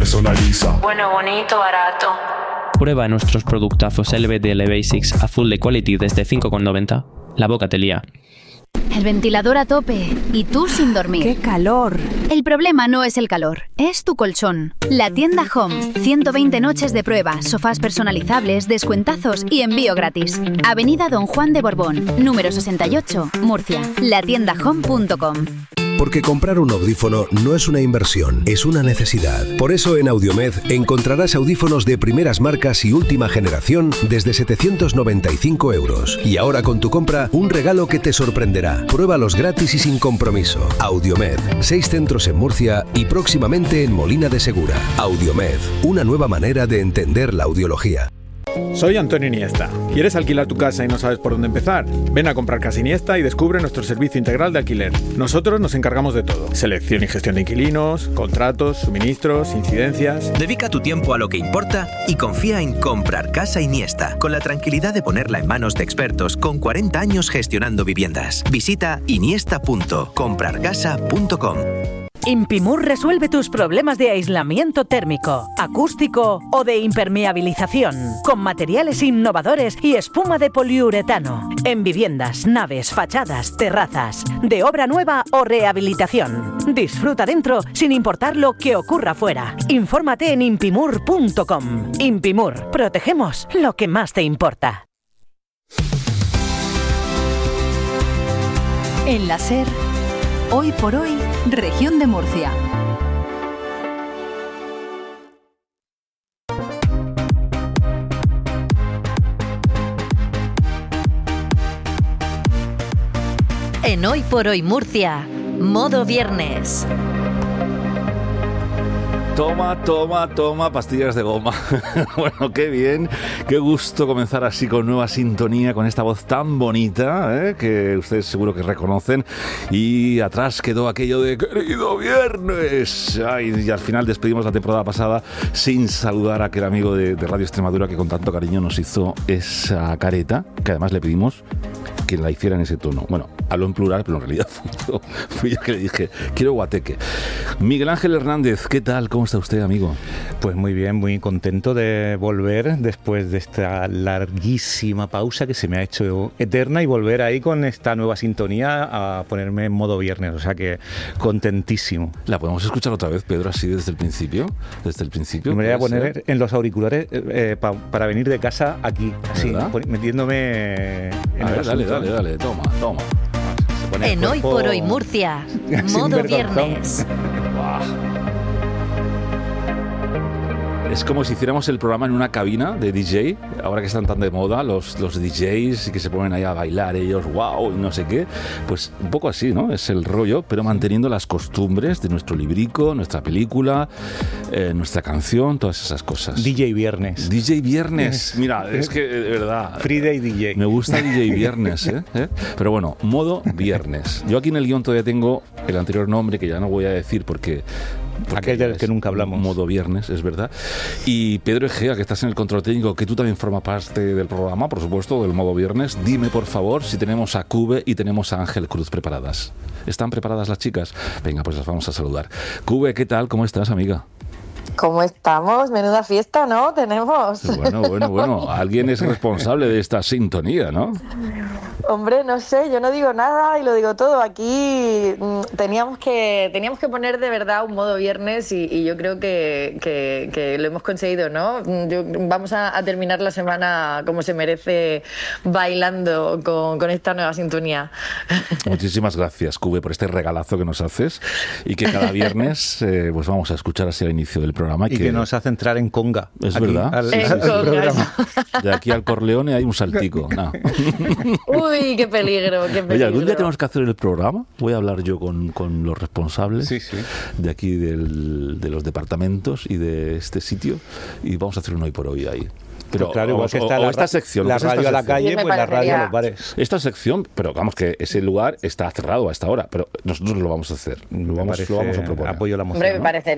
personaliza. Bueno, bonito, barato. Prueba nuestros productazos LBDL Basics a full de quality desde 5,90. La boca te lía. El ventilador a tope y tú sin dormir. ¡Qué calor! El problema no es el calor, es tu colchón. La tienda Home. 120 noches de prueba, sofás personalizables, descuentazos y envío gratis. Avenida Don Juan de Borbón, número 68, Murcia. Latiendahome.com. Porque comprar un audífono no es una inversión, es una necesidad. Por eso en Audiomed encontrarás audífonos de primeras marcas y última generación desde 795 €. Y ahora con tu compra, un regalo que te sorprenderá. Pruébalos gratis y sin compromiso. Audiomed, 6 centros en Murcia y próximamente en Molina de Segura. Audiomed, una nueva manera de entender la audiología. Soy Antonio Iniesta. ¿Quieres alquilar tu casa y no sabes por dónde empezar? Ven a comprar Casa Iniesta y descubre nuestro servicio integral de alquiler. Nosotros nos encargamos de todo. Selección y gestión de inquilinos, contratos, suministros, incidencias. Dedica tu tiempo a lo que importa y confía en comprar Casa Iniesta, con la tranquilidad de ponerla en manos de expertos con 40 años gestionando viviendas. Visita iniesta.comprarcasa.com. Impimur resuelve tus problemas de aislamiento térmico, acústico o de impermeabilización, con materiales innovadores y espuma de poliuretano, en viviendas, naves, fachadas, terrazas, de obra nueva o rehabilitación. Disfruta dentro sin importar lo que ocurra fuera. Infórmate en impimur.com. Impimur, protegemos lo que más te importa. En la SER, hoy por hoy, Región de Murcia. En Hoy por Hoy Murcia, modo viernes. Toma, pastillas de goma. Bueno, qué bien, qué gusto comenzar así con nueva sintonía, con esta voz tan bonita, que ustedes seguro que reconocen. Y atrás quedó aquello de querido viernes. Ay, y al final despedimos la temporada pasada sin saludar a aquel amigo de Radio Extremadura que con tanto cariño nos hizo esa careta, que además le pedimos que la hiciera en ese tono. Bueno, habló en plural, pero en realidad fui yo que le dije, quiero guateque. Miguel Ángel Hernández, ¿qué tal? ¿Cómo está usted, amigo? Pues muy bien, muy contento de volver después de esta larguísima pausa que se me ha hecho eterna y volver ahí con esta nueva sintonía a ponerme en modo viernes, o sea que contentísimo. ¿La podemos escuchar otra vez, Pedro, así desde el principio? Desde el principio. Me voy a poner en los auriculares para venir de casa aquí, así, metiéndome en a ver, el dale, toma. En Hoy por Hoy Murcia, modo viernes. Es como si hiciéramos el programa en una cabina de DJ, ahora que están tan de moda los DJs y que se ponen ahí a bailar ellos, wow, y no sé qué. Pues un poco así, ¿no? Es el rollo, pero manteniendo las costumbres de nuestro librico, nuestra película, nuestra canción, todas esas cosas. DJ Viernes. DJ Viernes. Mira, es que de verdad... Friday DJ. Me gusta DJ Viernes, ¿eh? Pero bueno, modo viernes. Yo aquí en el guión todavía tengo el anterior nombre que ya no voy a decir porque aquel del que nunca hablamos. Modo viernes, es verdad. Y Pedro Egea, que estás en el control técnico, que tú también formas parte del programa, por supuesto, del modo viernes. Dime, por favor, si tenemos a Cube y tenemos a Ángel Cruz preparadas. ¿Están preparadas las chicas? Venga, pues las vamos a saludar. Cube, ¿qué tal? ¿Cómo estás, amiga? ¿Cómo estamos? Menuda fiesta, ¿no? Tenemos. Bueno. Alguien es responsable de esta sintonía, ¿no? Hombre, no sé, yo no digo nada y lo digo todo. Aquí teníamos que poner de verdad un modo viernes y yo creo que lo hemos conseguido, ¿no? Vamos a terminar la semana como se merece, bailando con esta nueva sintonía. Muchísimas gracias, Cube, por este regalazo que nos haces y que cada viernes pues vamos a escuchar así al inicio del programa. Y que nos hace entrar en conga. Es aquí, verdad. Al programa. De aquí al Corleone hay un saltico. No. Uy, qué peligro. Oye, algún día tenemos que hacer el programa. Voy a hablar yo con los responsables de aquí de los departamentos y de este sitio y vamos a hacer un hoy por hoy ahí. Pero claro, igual que está esta sección, la radio a la calle, pues la radio a los bares. Esta sección, pero vamos, que ese lugar está cerrado a esta hora, pero nosotros lo vamos a hacer. Lo vamos a proponer. Apoyo la moción. Hombre, me parece